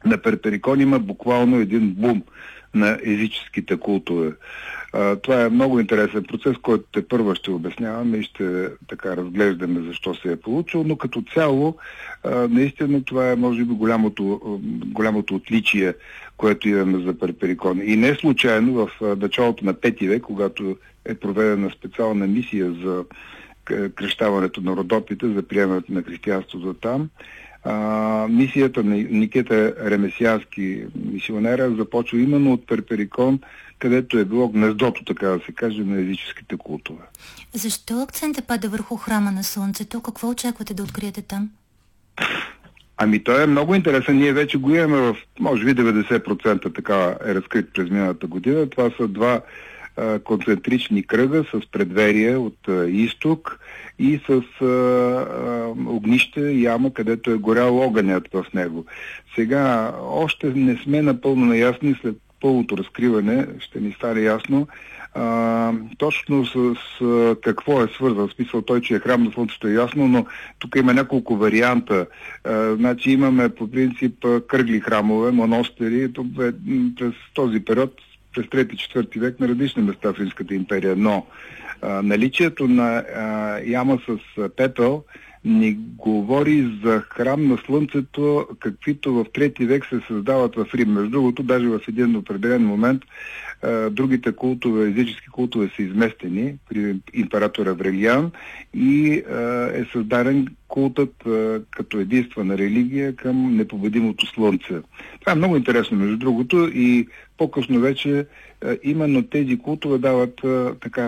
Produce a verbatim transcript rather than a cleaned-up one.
на Перперикон има буквално един бум на езическите култове. А, това е много интересен процес, който те първа ще обясняваме и ще така разглеждаме защо се е получил, но като цяло а, наистина това е може би голямото, голямото отличие, което имаме за Перперикон. И не случайно в началото на пети век, когато е проведена специална мисия за кръщаването на Родопите, за приемането на християнството там, А, мисията на Никета Ремесиански, мисионера, започва именно от Перперикон, където е било гнездото, така да се каже, на езическите култове. Защо акцентът пада върху храма на Слънцето? Какво очаквате да откриете там? Ами той е много интересен. Ние вече го имаме в, може би, деветдесет процента така е разкрит през миналата година. Това са два а, концентрични кръга с предверие от а, изток и с а, а, огнище, яма, където е горял огънят в него. Сега още не сме напълно наясни, след пълното разкриване ще ни стане ясно а, точно с, с какво е свързан. В смисъл той, че е храм на Слънцето е ясно, но тук има няколко варианта. А, значи имаме по принцип кръгли храмове, монастири, през този период, през трети-четвърти век на различни места в Римската империя, но а, наличието на а, яма с а, пепел ни говори за храм на Слънцето, каквито в трети век се създават в Рим. Между другото, даже в един определен момент а, другите култове, езически култове са изместени при императора Аврелиан и а, е създаден култът а, като единствена религия към непобедимото Слънце. Това е много интересно, между другото, и по-късно вече а, именно тези култове дават а, така